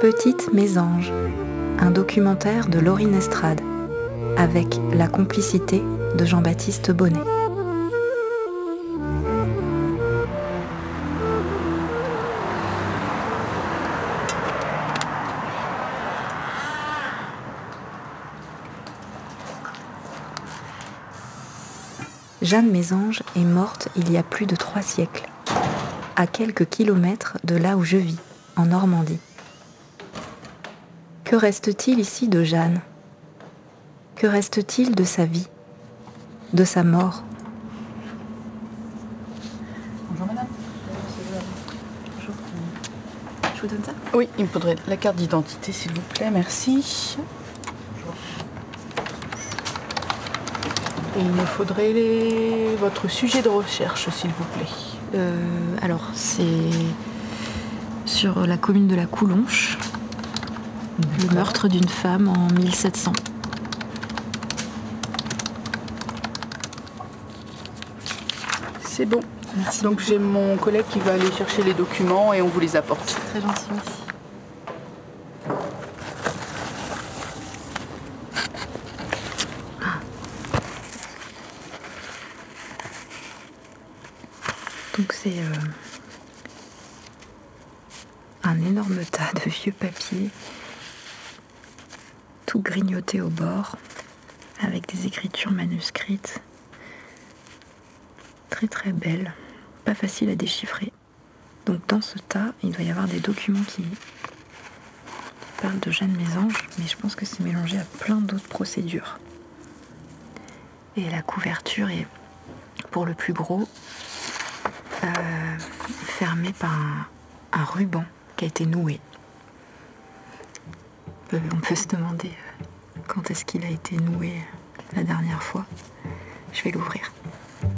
Petite Mésange, un documentaire de Laurine Estrade, avec la complicité de Jean-Baptiste Bonnet. Jeanne Mésange est morte il y a plus de 3 siècles, à quelques kilomètres de là où je vis, en Normandie. Que reste-t-il ici de Jeanne ? Que reste-t-il de sa vie, de sa mort ? Bonjour madame. Bonjour. Je vous donne ça ? Oui, il me faudrait la carte d'identité s'il vous plaît, merci. Et il me faudrait votre sujet de recherche s'il vous plaît. Alors, c'est sur la commune de la Coulonche, le meurtre d'une femme en 1700. C'est bon. Merci. Donc j'ai mon collègue qui va aller chercher les documents et on vous les apporte. Très gentil, merci. Donc c'est un énorme tas de vieux papiers, tout grignoté au bord, avec des écritures manuscrites, très très belles, pas faciles à déchiffrer. Donc dans ce tas, il doit y avoir des documents qui parlent de Jeanne Mésange, mais je pense que c'est mélangé à plein d'autres procédures. Et la couverture est, pour le plus gros, fermé par un ruban qui a été noué. On peut se demander quand est-ce qu'il a été noué la dernière fois. Je vais l'ouvrir.